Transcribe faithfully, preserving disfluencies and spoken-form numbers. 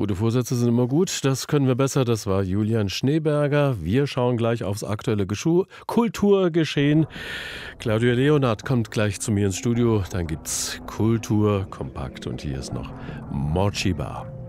Gute Vorsätze sind immer gut, das können wir besser. Das war Julian Schneeberger. Wir schauen gleich aufs aktuelle Geschu Kulturgeschehen. Claudia Leonard kommt gleich zu mir ins Studio. Dann gibt's Kultur kompakt und hier ist noch Morchiba.